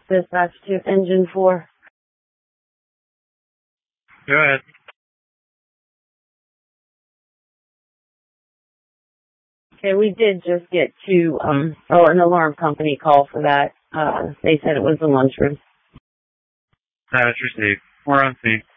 Dispatch to engine 4. Go ahead. Okay, we did just get an alarm company call for that. They said it was the lunchroom. Status received. We're on scene.